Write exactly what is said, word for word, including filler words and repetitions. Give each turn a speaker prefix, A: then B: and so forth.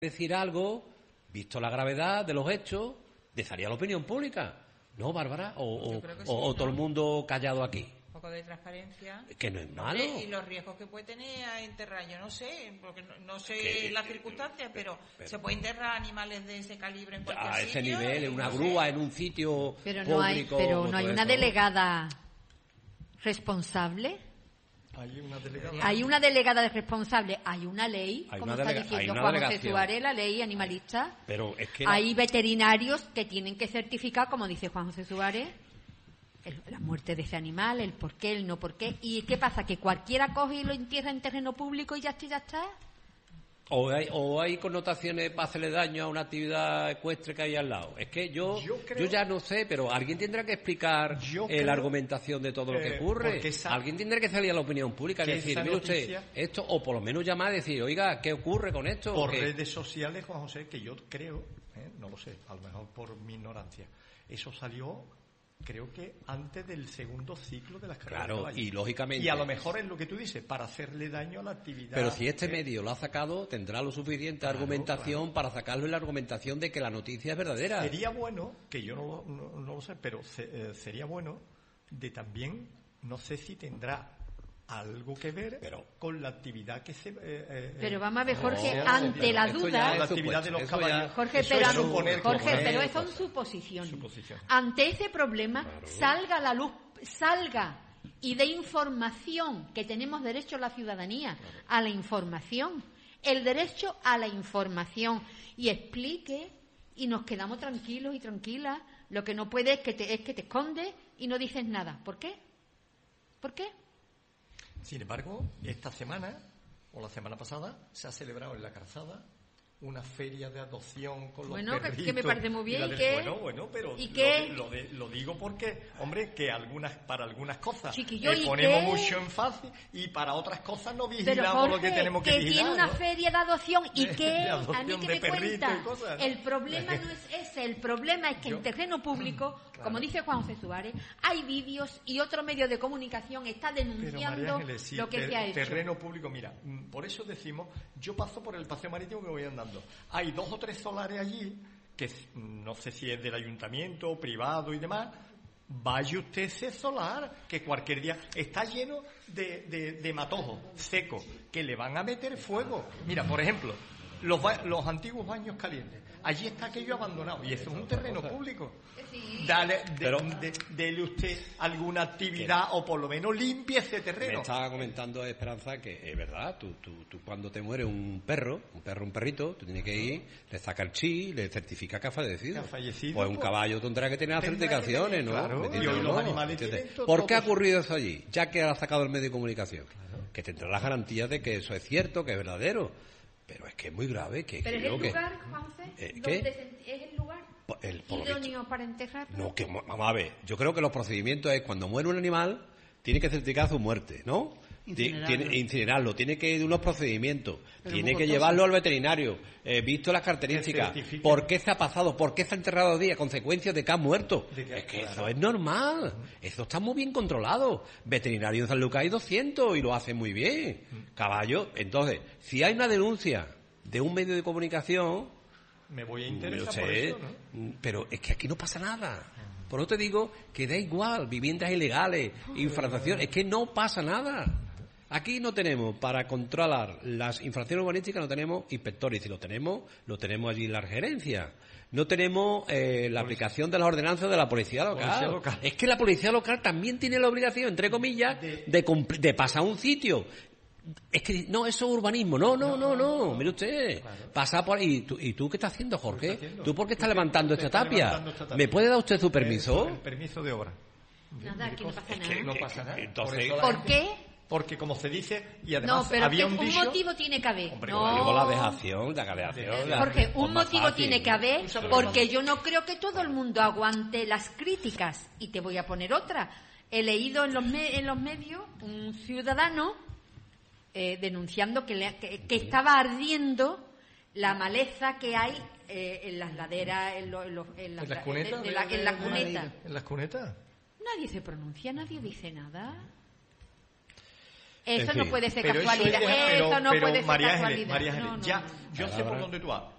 A: decir algo, visto la gravedad de los hechos, dejaría la opinión pública. ¿No, Bárbara? O, o,
B: sí,
A: o, o
B: ¿no?
A: todo el mundo callado aquí.
B: Un poco de transparencia.
A: Que no es malo.
B: Y los riesgos que puede tener a enterrar, yo no sé, porque no, no sé
A: que,
B: las circunstancias, pero, pero se puede enterrar animales de ese calibre en cualquier
A: a
B: sitio.
A: A ese nivel, en una
B: no
A: grúa,
B: sé.
A: en un sitio
C: pero
A: público.
C: No hay, pero no hay una
A: eso,
C: delegada responsable.
D: Hay una delegada.
C: Hay una delegada de responsable, hay una ley,
A: hay
C: como
A: una
C: está
A: delega,
C: diciendo
A: una
C: Juan José
A: delegación.
C: Suárez, la ley animalista.
A: Pero es que
C: hay la... veterinarios que tienen que certificar, como dice Juan José Suárez, el, la muerte de ese animal, el por qué, el no por qué. ¿Y qué pasa? ¿Que cualquiera coge y lo entierra en terreno público y ya está, ya está?
A: O hay, o hay connotaciones para hacerle daño a una actividad ecuestre que hay al lado. Es que yo yo,
D: creo,
A: yo ya no sé, pero alguien tendrá que explicar eh, la argumentación de todo lo que ocurre.
D: Esa,
A: alguien tendrá que salir a la opinión pública y decir, mire usted, esto, o por lo menos llamar a decir, oiga, ¿qué ocurre con esto?
D: Por
A: ¿Qué?
D: redes sociales, Juan José, que yo creo, eh, no lo sé, a lo mejor por mi ignorancia, eso salió... creo que antes del segundo ciclo de las carreras
A: claro,
D: de caballos.
A: Y lógicamente...
D: Y a lo mejor es lo que tú dices, para hacerle daño a la actividad...
A: Pero si este
D: eh,
A: medio lo ha sacado, tendrá lo suficiente
D: claro,
A: argumentación
D: claro.
A: para sacarlo en la argumentación de que la noticia es verdadera.
D: Sería bueno, que yo no, no, no lo sé, pero se, eh, sería bueno de también, no sé si tendrá algo que ver
A: pero,
D: con la actividad que se... Eh, eh,
C: pero vamos a ver, Jorge,
D: no,
C: ante la duda...
D: la actividad de los caballos.
C: Jorge, pero,
D: es suponer,
C: Jorge,
D: como
C: pero
D: es,
C: son suposiciones.
D: suposiciones.
C: Ante ese problema,
A: claro.
C: salga a la luz, salga y dé información, que tenemos derecho a la ciudadanía, claro. a la información, el derecho a la información, y explique, y nos quedamos tranquilos y tranquilas. Lo que no puede es que te, es que te escondes y no dices nada. ¿Por qué? ¿Por qué?
D: Sin embargo, esta semana, o la semana pasada, se ha celebrado en la Calzada una feria de adopción con los
C: bueno,
D: perritos.
C: Bueno, que me parece muy bien.
D: Y
C: ¿Y qué?
D: Bueno, bueno, pero
C: ¿Y
D: lo,
C: qué?
D: Lo, de, lo digo porque, hombre, que algunas para algunas cosas
C: Chiquillo,
D: eh,
C: ¿y
D: ponemos
C: qué?
D: mucho énfasis y para otras cosas no
C: pero
D: vigilamos
C: Jorge,
D: lo que tenemos que,
C: que
D: vigilar.
C: tiene una
D: ¿no?
C: feria de adopción y
D: de,
C: que
D: de adopción
C: a mí que
D: de
C: me
D: perritos
C: cuenta
D: y cosas, ¿no?
C: El problema no es ese, el problema es que
D: Yo,
C: en terreno público,
D: claro.
C: como dice Juan José Suárez, hay vídeos y otro medio de comunicación está denunciando
D: Ángeles, sí,
C: lo que
D: ter,
C: se ha hecho.
D: Terreno público, mira, por eso decimos, yo paso por el paseo marítimo que voy andando. Hay dos o tres solares allí que no sé si es del ayuntamiento, privado y demás. Vaya usted ese solar, que cualquier día está lleno de, de, de matojos secos, que le van a meter fuego. Mira, por ejemplo, los, ba- los antiguos baños calientes. Allí está aquello abandonado, y eso es un terreno público. Dale, de,
A: Pero,
D: de, dele usted alguna actividad o por lo menos limpie ese terreno.
A: Me estaba comentando Esperanza que es verdad, tú, tú, tú cuando te muere un perro, un perro, un perrito, tú tienes que ir, le saca el chi, le certifica que ha fallecido.
D: Que ha fallecido,
A: pues un
D: pues,
A: caballo tendrá que tener las
D: tendrá
A: certificaciones,
D: que tener,
A: ¿no?
D: claro,
A: ¿Me entiendes?
D: y hoy los
A: ¿No?
D: animales
A: ¿Entiendes?
D: tienen to-
A: ¿Por qué ha
D: todos-
A: ocurrido eso allí? Ya que ha sacado el medio de comunicación. Claro. Que tendrá las garantías de que eso es cierto, que es verdadero. Pero es que es muy grave. Que,
C: Pero
A: que
C: es
A: yo
C: el
A: que,
C: lugar, Juanfe,
A: eh,
C: donde
A: ¿qué?
C: se- es el lugar
A: El, por lo
C: idóneo
A: visto.
C: para enterrar.
A: No, que vamos a ver, yo creo que los procedimientos es cuando muere un animal, tiene que certificar su muerte, ¿no?
E: Incinerarlo.
A: Tiene, incinerarlo, tiene que ir de unos procedimientos,
E: Pero
A: tiene
E: muy
A: que
E: costoso.
A: llevarlo al veterinario, eh, visto las características,
D: certifique.
A: por qué se ha pasado, por qué se ha enterrado día, consecuencias de que ha muerto.
D: De que-
A: es que
D: claro.
A: eso es normal, eso está muy bien controlado. Veterinario en San Lucas hay doscientos y lo hacen muy bien. Caballo, entonces, si hay una denuncia de un medio de comunicación,
D: Me voy a
A: no
D: interesar
A: sé,
D: por eso, ¿no?
A: pero es que aquí no pasa nada. Por eso te digo que da igual, viviendas ilegales, infracciones, es que no pasa nada. Aquí no tenemos, para controlar las infracciones urbanísticas, no tenemos inspectores. Si lo tenemos, lo tenemos allí en la gerencia. No tenemos eh, la aplicación de las ordenanzas de la policía local.
D: Policía local.
A: Es que la policía local también tiene la obligación, entre comillas,
D: De-
A: de, cumpl- de pasar un sitio. Es que, no, eso es urbanismo. No, no, no, no. Mire usted. Pasa por ahí. ¿Y tú, ¿Y tú qué estás haciendo, Jorge?
D: ¿Qué está haciendo?
A: ¿Tú por qué estás
D: ¿Tú qué-
A: levantando
D: qué
A: esta
D: está
A: tapia?
D: levantando esta tapia?
A: ¿Me puede dar usted su
D: Eh,
A: permiso?
D: El permiso de obra.
C: Nada, aquí no pasa
A: Es
C: nada.
A: que-
D: No pasa nada.
A: Entonces-
D: Por, eso la
C: ¿Por
D: gente-
C: qué?
D: Porque como se dice, y
C: No,
D: además
C: pero
D: había
C: que
D: un
C: un
D: dicho...
C: motivo tiene que haber.
D: Hombre,
C: no.
A: Luego la dejación, la dejación. la-
C: Jorge, un
A: es más
C: motivo
A: fácil.
C: tiene que haber,
D: Tú sabes
C: porque
D: lo
C: yo no creo que todo el mundo aguante las críticas. Y te voy a poner otra. He leído en los, me- en los medios un ciudadano eh, denunciando que, le- que, que estaba ardiendo la maleza que hay eh, en las laderas, en, lo- en los- en las,
D: ¿En las cunetas?
C: de- de la- en las
D: de-
C: cunetas.
D: ¿En las cunetas?
C: Nadie se pronuncia, nadie dice nada. Eso
A: En
C: no
A: fin.
C: puede ser
D: Pero eso, es
C: casualidad.
D: de- pero-
C: Eso no
D: pero
C: puede ser
D: María Ángeles,
C: casualidad.
D: María Ángeles,
C: No, no,
D: ya,
C: no.
D: yo sé
A: Palabra.
D: por dónde tú vas.